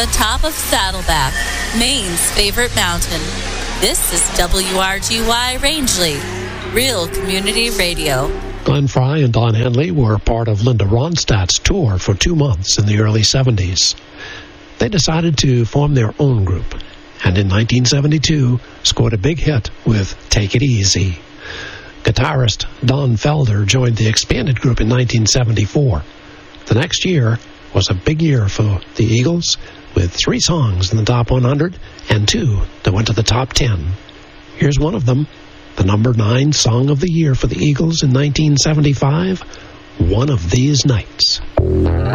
the top of Saddleback, Maine's favorite mountain. This is WRGY Rangeley, Real Community Radio. Glenn Frey and Don Henley were part of Linda Ronstadt's tour for 2 months in the early 70s. They decided to form their own group, and in 1972 scored a big hit with Take It Easy. Guitarist Don Felder joined the expanded group in 1974. The next year was a big year for the Eagles, with 3 songs in the top 100 and 2 that went to the top 10. Here's one of them, the number 9 song of the year for the Eagles in 1975, One of These Nights.